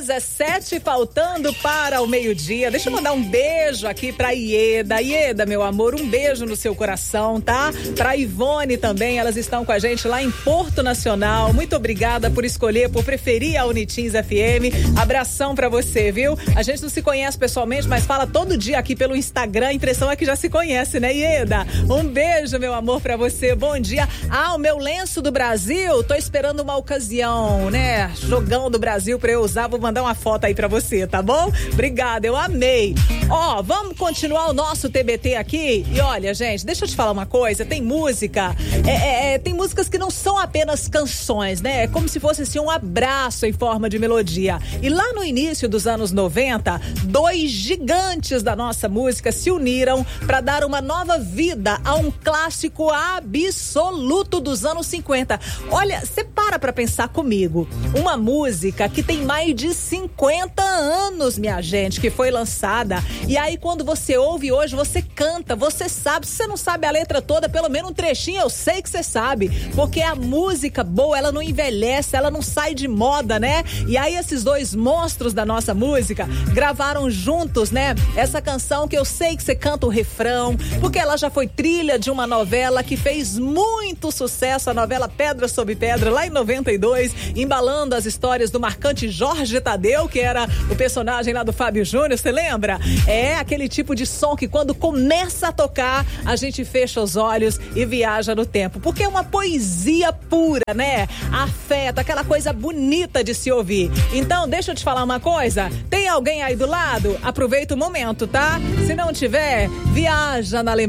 17 faltando para o meio-dia. Deixa eu mandar um beijo aqui pra Ieda. Ieda, meu amor, um beijo no seu coração, tá? Pra Ivone também, elas estão com a gente lá em Porto Nacional. Muito obrigada por escolher, por preferir a Unitins FM. Abração pra você, viu? A gente não se conhece pessoalmente, mas fala todo dia aqui pelo Instagram. A impressão é que já se conhece, né, Ieda? Um beijo, meu amor, pra você. Bom dia. O meu lenço do Brasil, tô esperando uma ocasião, né? Jogão do Brasil pra eu usar. Vou mandar uma foto aí pra você, tá bom? Obrigada, eu amei. Vamos continuar o nosso TBT aqui. E olha, gente, deixa eu te falar uma coisa. Tem música, tem músicas que não são apenas canções, né? É como se fosse assim um abraço em forma de melodia. E lá no início dos anos 90, dois gigantes da nossa música se uniram para dar uma nova vida a um clássico absoluto dos anos 50. Olha, você para pensar comigo. Uma música que tem mais de 50 anos, minha gente, que foi lançada. E aí, quando você ouve hoje, você canta, você sabe. Se você não sabe a letra toda, pelo menos um trechinho, eu sei que você sabe. Porque a música boa, ela não envelhece, ela não sai de moda, né? E aí, esses dois monstros da nossa música gravaram juntos, né? Essa canção que eu sei que você canta o refrão, porque ela já foi trilha de uma novela que fez muito sucesso, a novela Pedra sobre Pedra, lá em 92, embalando as histórias do marcante Jorge Tadeu, que era o personagem lá do Fábio Júnior, você lembra? É aquele tipo de som que quando começa a tocar, a gente fecha os olhos e viaja no tempo, porque é uma poesia pura, né? Afeta, aquela coisa bonita de se ouvir. Então, deixa eu te falar uma coisa, tem alguém aí do lado? Aproveita o momento, tá? Se não tiver, viaja na lembrança.